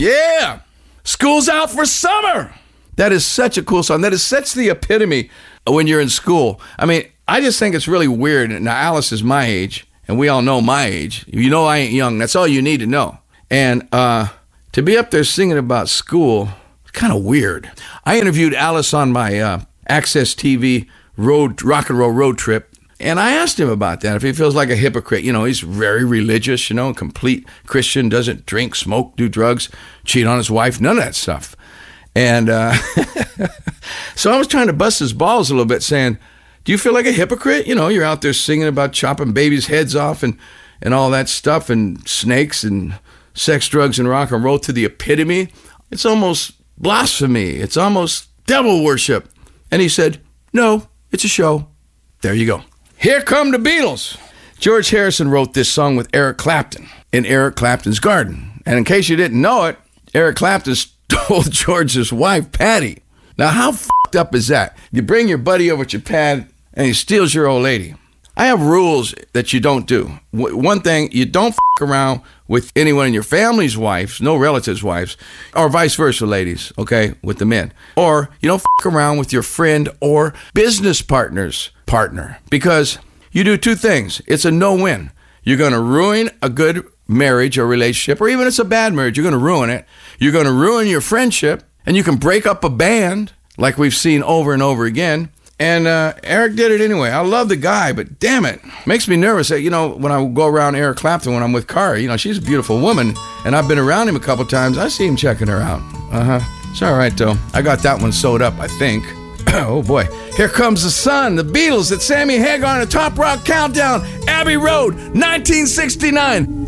Yeah. School's out for summer. That is such a cool song. That is such the epitome when you're in school. I mean, I just think it's really weird. Now, Alice is my age, and we all know my age. You know I ain't young. That's all you need to know. And to be up there singing about school, it's kind of weird. I interviewed Alice on my Access TV rock and roll road trip, and I asked him about that, if he feels like a hypocrite. You know, he's very religious, you know, complete Christian, doesn't drink, smoke, do drugs, cheat on his wife, none of that stuff. And so I was trying to bust his balls a little bit, saying, do you feel like a hypocrite? You know, you're out there singing about chopping babies' heads off and all that stuff, and snakes and sex, drugs, and rock and roll to the epitome. It's almost blasphemy. It's almost devil worship. And he said, no, it's a show. There you go. Here come the Beatles. George Harrison wrote this song with Eric Clapton in Eric Clapton's garden. And in case you didn't know it, Eric Clapton stole George's wife, Patty. Now, how f***ed up is that? You bring your buddy over to your pad, and he steals your old lady. I have rules that you don't do. One thing, you don't f*** around with anyone in your family's wives, no relatives' wives, or vice versa, ladies, okay, with the men. Or you don't f*** around with your friend or business partner's partner, because you do two things. It's a no-win. You're going to ruin a good marriage or relationship, or even if it's a bad marriage, you're going to ruin it. You're going to ruin your friendship, and you can break up a band like we've seen over and over again. And Eric did it anyway. I love the guy, but damn it, makes me nervous. You know, when I go around Eric Clapton, when I'm with Kari, you know, she's a beautiful woman, and I've been around him a couple times. I see him checking her out. It's all right, though. I got that one sewed up, I think. Oh, boy. Here Comes the Sun, the Beatles, at Sammy Hagar on a Top Rock Countdown, Abbey Road, 1969.